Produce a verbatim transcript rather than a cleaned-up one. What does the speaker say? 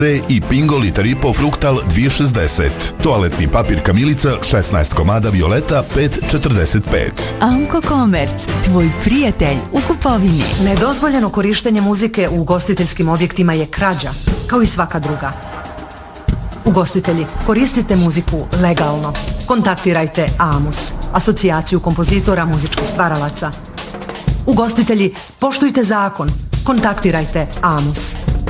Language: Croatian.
i Pingo liter i po Fruktal dvije šezdeset. Toaletni papir Kamilica šesnaest komada Violeta pet četrdeset pet. Amko Komerc, tvoj prijatelj u kupovini. Nedozvoljeno korištenje muzike u ugostiteljskim objektima je krađa, kao i svaka druga. Ugostitelji, koristite muziku legalno. Kontaktirajte AMUS, asocijaciju kompozitora muzičkih stvaralaca. Ugostitelji, poštujte zakon. Kontaktirajte AMUS.